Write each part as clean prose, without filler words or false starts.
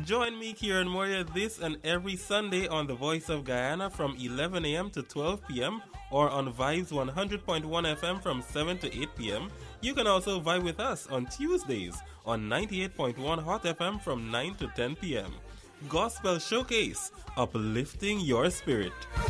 Join me, Kieran Moria, this and every Sunday on The Voice of Guyana from 11 a.m. to 12 p.m. or on Vibes 100.1 FM from 7 to 8 p.m. You can also vibe with us on Tuesdays on 98.1 Hot FM from 9 to 10 p.m. Gospel Showcase, uplifting your spirit.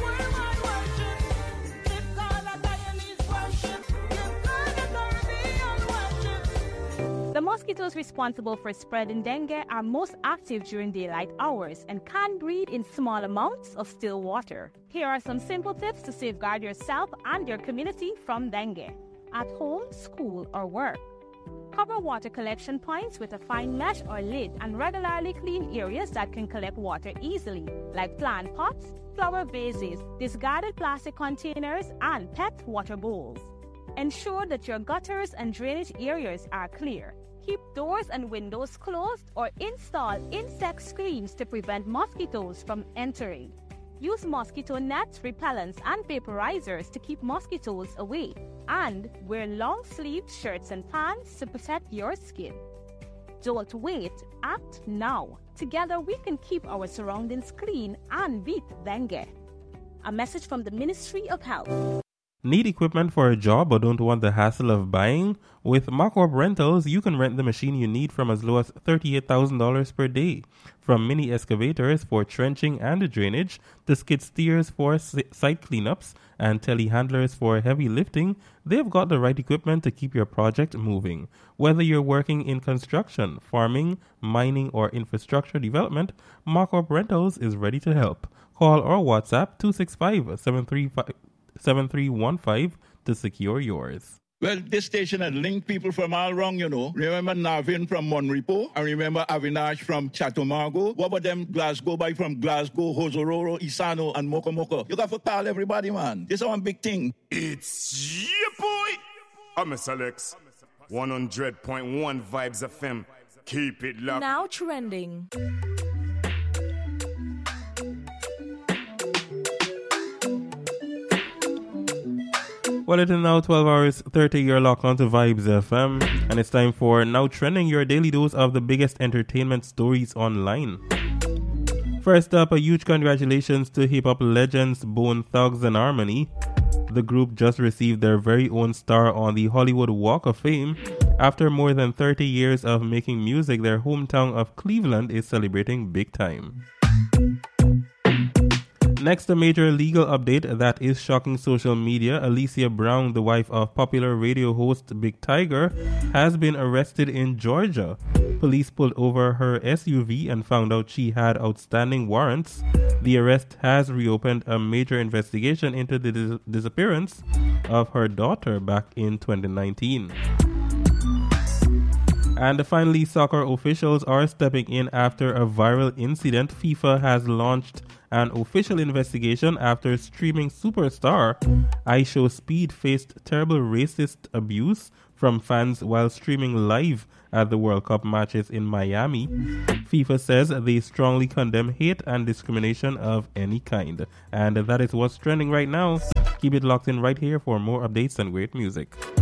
The mosquitoes responsible for spreading dengue are most active during daylight hours and can breed in small amounts of still water. Here are some simple tips to safeguard yourself and your community from dengue. At home, school, or work. Cover water collection points with a fine mesh or lid and regularly clean areas that can collect water easily, like plant pots, flower vases, discarded plastic containers, and pet water bowls. Ensure that your gutters and drainage areas are clear. Keep doors and windows closed or install insect screens to prevent mosquitoes from entering. Use mosquito nets, repellents, and vaporizers to keep mosquitoes away. And wear long-sleeved shirts and pants to protect your skin. Don't wait, act now. Together we can keep our surroundings clean and beat dengue. A message from the Ministry of Health. Need equipment for a job but don't want the hassle of buying? With Markup Rentals, you can rent the machine you need from as low as $38,000 per day. From mini excavators for trenching and drainage, to skid steers for site cleanups, and telehandlers for heavy lifting, they've got the right equipment to keep your project moving. Whether you're working in construction, farming, mining, or infrastructure development, Markup Rentals is ready to help. Call or WhatsApp 265-7315 to secure yours. Well, this station had linked people from all around, you know. Remember Navin from Monrepo? I remember Avinash from Chatumargo. What about them Glasgow by from Glasgow, Hosororo, Isano, and Mokomoko? You got to call everybody, man. This is one big thing. It's your boy. I'm Mr. Alex. 100.1 Vibes FM. Keep it locked. Now trending. Well, it is now 12 hours, 30. You're locked onto Vibes FM, and it's time for Now Trending, your daily dose of the biggest entertainment stories online. First up, a huge congratulations to hip-hop legends Bone Thugs and Harmony. The group just received their very own star on the Hollywood Walk of Fame. After more than 30 years of making music, their hometown of Cleveland is celebrating big time. Next, a major legal update that is shocking social media. Alicia Brown, the wife of popular radio host Big Tiger, has been arrested in Georgia. Police pulled over her SUV and found out she had outstanding warrants. The arrest has reopened a major investigation into the disappearance of her daughter back in 2019. And finally, soccer officials are stepping in after a viral incident. FIFA has launched an official investigation after streaming superstar IShowSpeed faced terrible racist abuse from fans while streaming live at the World Cup matches in Miami. FIFA says they strongly condemn hate and discrimination of any kind. And that is what's trending right now. Keep it locked in right here for more updates and great music.